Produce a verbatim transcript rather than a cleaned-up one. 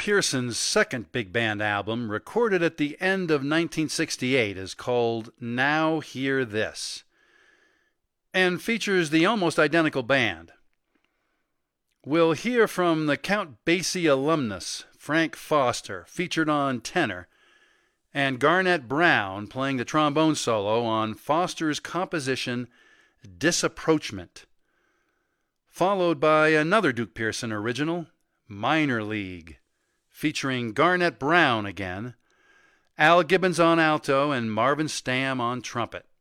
Pearson's second big band album, recorded at the end of nineteen sixty-eight, is called Now Hear This, and features the almost identical band. We'll hear from the Count Basie alumnus, Frank Foster, featured on tenor, and Garnett Brown playing the trombone solo on Foster's composition Disapproachment, followed by another Duke Pearson original, Minor League, featuring Garnett Brown again, Al Gibbons on alto, and Marvin Stamm on trumpet.